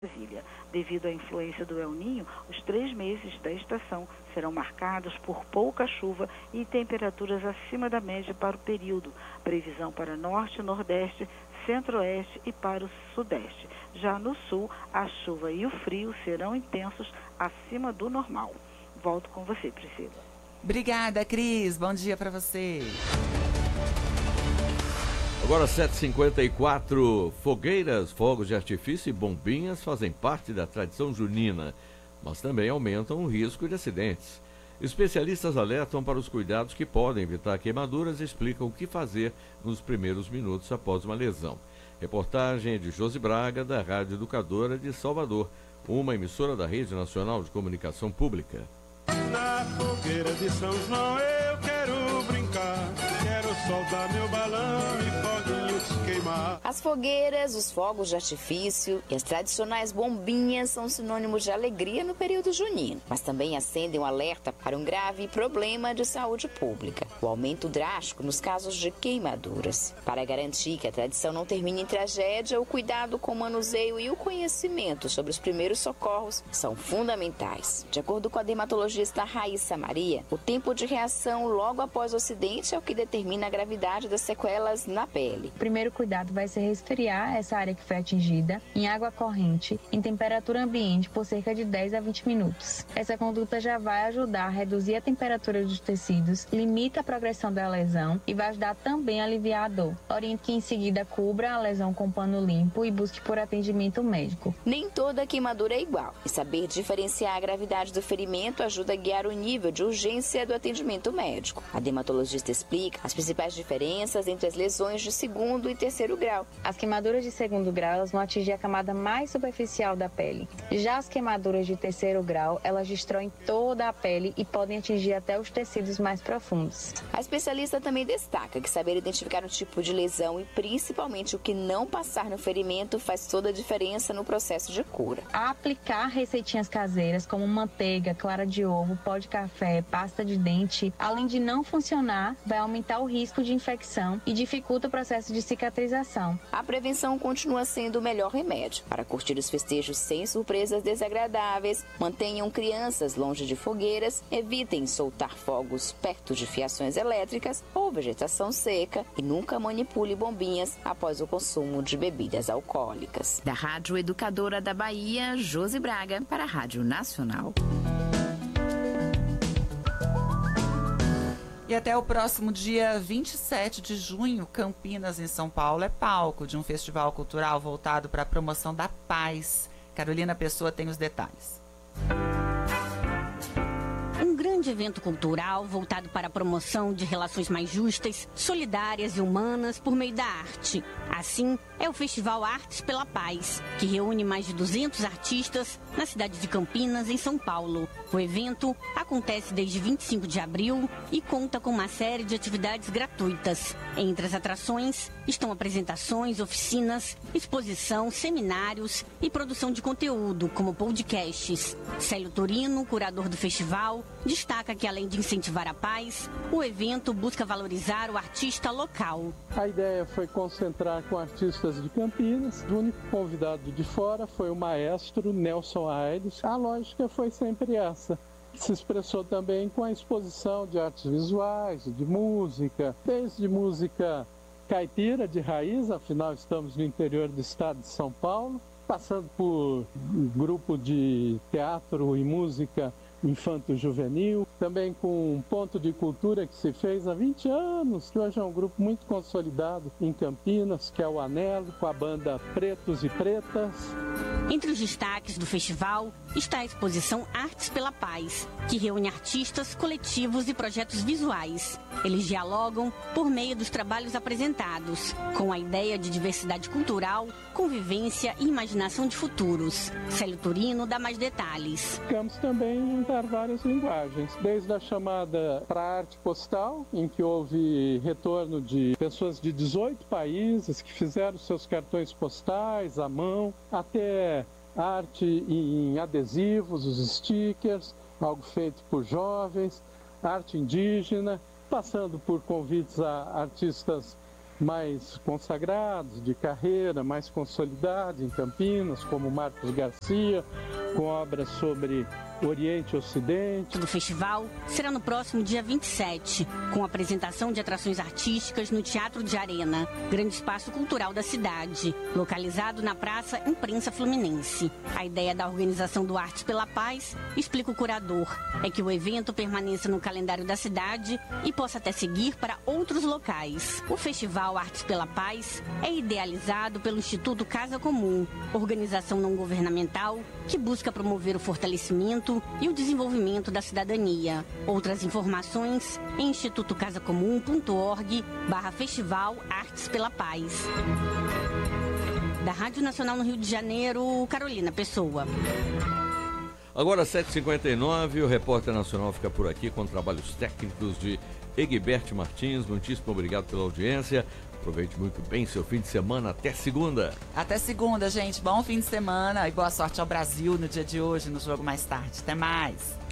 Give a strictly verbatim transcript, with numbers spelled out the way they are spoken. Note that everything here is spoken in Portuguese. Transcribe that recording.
Brasília. Devido à influência do El Niño, os três meses da estação serão marcados por pouca chuva e temperaturas acima da média para o período. Previsão para norte, nordeste, centro-oeste e para o sudeste. Já no sul, a chuva e o frio serão intensos acima do normal. Volto com você, Priscila. Obrigada, Cris. Bom dia para você. Agora sete e cinquenta e quatro, fogueiras, fogos de artifício e bombinhas fazem parte da tradição junina, mas também aumentam o risco de acidentes. Especialistas alertam para os cuidados que podem evitar queimaduras e explicam o que fazer nos primeiros minutos após uma lesão. Reportagem de Josi Braga, da Rádio Educadora de Salvador, uma emissora da Rede Nacional de Comunicação Pública. Na fogueira de São João eu quero brincar, quero soltar meu balão e foguinhos queimar. As fogueiras, os fogos de artifício e as tradicionais bombinhas são sinônimos de alegria no período junino, mas também acendem um alerta para um grave problema de saúde pública, o aumento drástico nos casos de queimaduras. Para garantir que a tradição não termine em tragédia, o cuidado com o manuseio e o conhecimento sobre os primeiros socorros são fundamentais. De acordo com a dermatologista Raíssa Maria, o tempo de reação logo após o acidente é o que determina a gravidade das sequelas na pele. O primeiro cuidado vai ser resfriar essa área que foi atingida em água corrente, em temperatura ambiente, por cerca de dez a vinte minutos. Essa conduta já vai ajudar a reduzir a temperatura dos tecidos, limita a progressão da lesão e vai ajudar também a aliviar a dor. Oriente que em seguida cubra a lesão com pano limpo e busque por atendimento médico. Nem toda queimadura é igual, e saber diferenciar a gravidade do ferimento ajuda a guiar o nível de urgência do atendimento médico. A dermatologista explica as principais diferenças entre as lesões de segundo e terceiro grau. As queimaduras de segundo grau elas vão atingir a camada mais superficial da pele. Já as queimaduras de terceiro grau, elas destroem toda a pele e podem atingir até os tecidos mais profundos. A especialista também destaca que saber identificar o tipo de lesão e principalmente o que não passar no ferimento faz toda a diferença no processo de cura. Aplicar receitinhas caseiras como manteiga, clara de ovo, pó de café, pasta de dente, além de não funcionar, vai aumentar o risco de infecção e dificulta o processo de cicatrização. A prevenção continua sendo o melhor remédio. Para curtir os festejos sem surpresas desagradáveis, mantenham crianças longe de fogueiras, evitem soltar fogos perto de fiações elétricas ou vegetação seca e nunca manipule bombinhas após o consumo de bebidas alcoólicas. Da Rádio Educadora da Bahia, Josi Braga, para a Rádio Nacional. E até o próximo dia vinte e sete de junho, Campinas, em São Paulo, é palco de um festival cultural voltado para a promoção da paz. Carolina Pessoa tem os detalhes. Um grande evento cultural voltado para a promoção de relações mais justas, solidárias e humanas por meio da arte. Assim, é o Festival Artes pela Paz, que reúne mais de duzentos artistas na cidade de Campinas, em São Paulo. O evento acontece desde vinte e cinco de abril e conta com uma série de atividades gratuitas. Entre as atrações estão apresentações, oficinas, exposição, seminários e produção de conteúdo, como podcasts. Célio Torino, curador do festival, destaca que, além de incentivar a paz, o evento busca valorizar o artista local. A ideia foi concentrar com artistas de Campinas. O único convidado de fora foi o maestro Nelson Aires. A lógica foi sempre essa. Se expressou também com a exposição de artes visuais, de música, desde música caipira de raiz, afinal estamos no interior do estado de São Paulo, passando por um grupo de teatro e música infanto-juvenil, também com um ponto de cultura que se fez há vinte anos, que hoje é um grupo muito consolidado em Campinas, que é o Anelo, com a banda Pretos e Pretas. Entre os destaques do festival está a exposição Artes pela Paz, que reúne artistas, coletivos e projetos visuais. Eles dialogam por meio dos trabalhos apresentados, com a ideia de diversidade cultural, convivência e imaginação de futuros. Célio Torino dá mais detalhes. Ficamos também juntar várias linguagens, desde a chamada para arte postal, em que houve retorno de pessoas de dezoito países que fizeram seus cartões postais à mão, até arte em adesivos, os stickers, algo feito por jovens, arte indígena, passando por convites a artistas mais consagrados de carreira, mais consolidados em Campinas, como Marcos Garcia, com obras sobre Oriente e Ocidente. O festival será no próximo dia vinte e sete, com apresentação de atrações artísticas no Teatro de Arena, grande espaço cultural da cidade, localizado na Praça Imprensa Fluminense. A ideia da organização do Artes pela Paz, explica o curador, é que o evento permaneça no calendário da cidade e possa até seguir para outros locais. O Festival Artes pela Paz é idealizado pelo Instituto Casa Comum, organização não governamental que busca promover o fortalecimento e o desenvolvimento da cidadania. Outras informações em instituto casa comum ponto org barra Festival Artes pela Paz. Da Rádio Nacional no Rio de Janeiro, Carolina Pessoa. Agora, sete e cinquenta e nove, o Repórter Nacional fica por aqui com trabalhos técnicos de Egbert Martins. Muitíssimo obrigado pela audiência. Aproveite muito bem seu fim de semana. Até segunda. Até segunda, gente. Bom fim de semana e boa sorte ao Brasil no dia de hoje, no jogo mais tarde. Até mais.